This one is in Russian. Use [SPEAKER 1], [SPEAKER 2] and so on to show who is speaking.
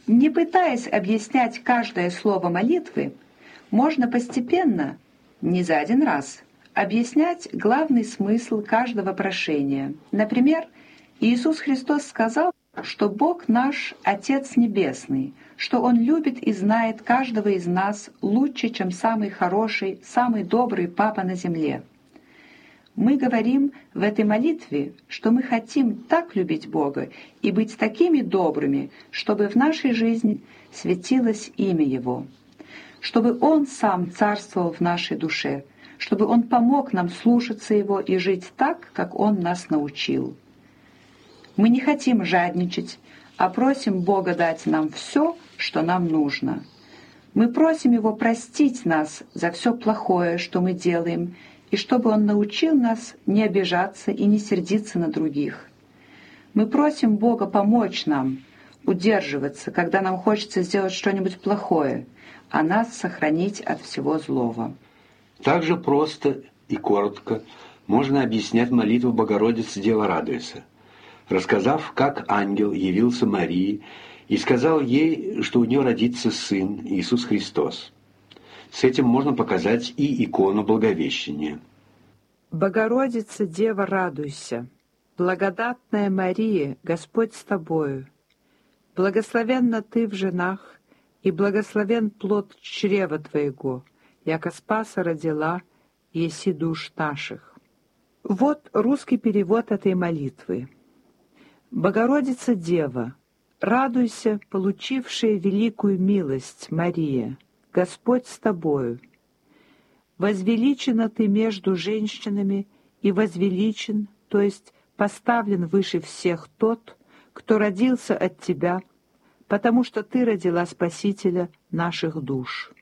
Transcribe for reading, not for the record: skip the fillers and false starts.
[SPEAKER 1] Не пытаясь объяснять каждое слово молитвы, можно постепенно, не за один раз, объяснять главный смысл каждого прошения. Например, Иисус Христос сказал, что Бог наш Отец Небесный, что Он любит и знает каждого из нас лучше, чем самый хороший, самый добрый Папа на земле. Мы говорим в этой молитве, что мы хотим так любить Бога и быть такими добрыми, чтобы в нашей жизни светилось имя Его, чтобы Он сам царствовал в нашей душе, чтобы Он помог нам слушаться Его и жить так, как Он нас научил. Мы не хотим жадничать, а просим Бога дать нам все, что нам нужно. Мы просим Его простить нас за все плохое, что мы делаем, и чтобы Он научил нас не обижаться и не сердиться на других. Мы просим Бога помочь нам удерживаться, когда нам хочется сделать что-нибудь плохое, а нас сохранить от всего злого.
[SPEAKER 2] Так же просто и коротко можно объяснять молитву Богородицы Дева радуйся, рассказав, как ангел явился Марии и сказал ей, что у нее родится сын Иисус Христос. С этим можно показать и икону Благовещения.
[SPEAKER 3] «Богородица, Дева, радуйся! Благодатная Мария, Господь с тобою! Благословенна ты в женах, и благословен плод чрева твоего, яко Спаса родила, еси душ наших». Вот русский перевод этой молитвы. «Богородица, Дева, радуйся, получившая великую милость, Мария, Господь с тобою. Возвеличена ты между женщинами, и возвеличен, то есть поставлен выше всех тот, кто родился от тебя, потому что ты родила Спасителя наших душ».